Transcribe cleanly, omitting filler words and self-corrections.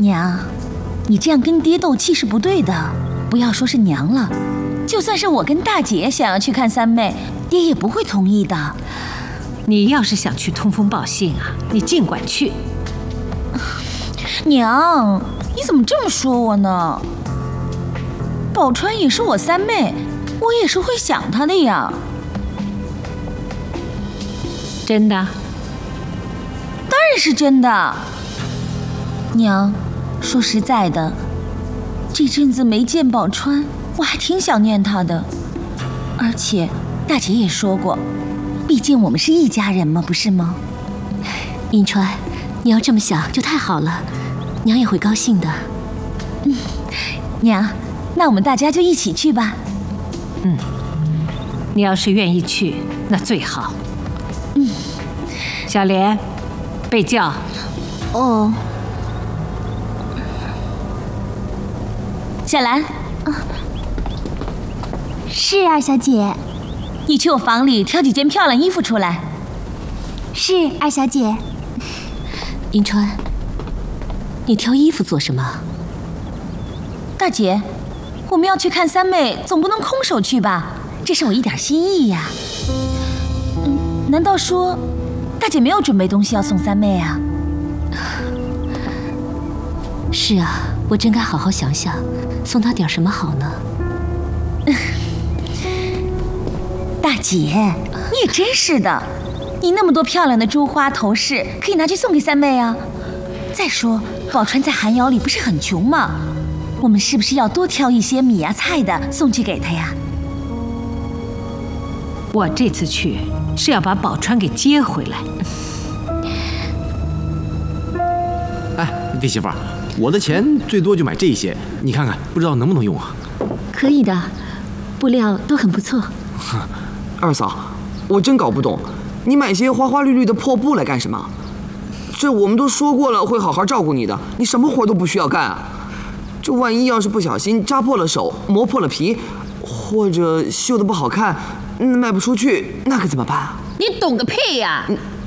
娘，你这样跟爹斗气是不对的。不要说是娘了，就算是我跟大姐想要去看三妹，爹也不会同意的。 你要是想去通风报信啊，你尽管去。 娘，你怎么这么说我呢？宝钏也是我三妹，我也是会想她的呀。 真的？ 当然是真的。娘，说实在的，这阵子没见宝钏，我还挺想念她的。而且大姐也说过，毕竟我们是一家人嘛，不是吗？ 迎川，你要这么想就太好了，娘也会高兴的。 娘，那我们大家就一起去吧。 你要是愿意去，那最好。小莲，备轿。 哦。 小兰， 是二小姐。 你去我房里挑几件漂亮衣服出来。 是二小姐。 迎川，你挑衣服做什么？ 大姐，我们要去看三妹，总不能空手去吧？这是我一点心意呀。难道说大姐没有准备东西要送三妹啊？ 是啊，我真该好好想想，送她点什么好呢？ 大姐，你也真是的，你那么多漂亮的珠花头饰，可以拿去送给三妹啊。再说，宝钏在寒窑里不是很穷吗？我们是不是要多挑一些米呀、菜的送去给她呀？ 我这次去是要把宝钏给接回来。 哎，弟媳妇儿，我的钱最多就买这些，你看看，不知道能不能用啊？ 可以的，布料都很不错。 二嫂，我真搞不懂，你买些花花绿绿的破布来干什么？这我们都说过了会好好照顾你的，你什么活都不需要干啊。这万一要是不小心扎破了手、磨破了皮，或者绣得不好看，卖不出去，那可怎么办啊？ 你懂个屁呀！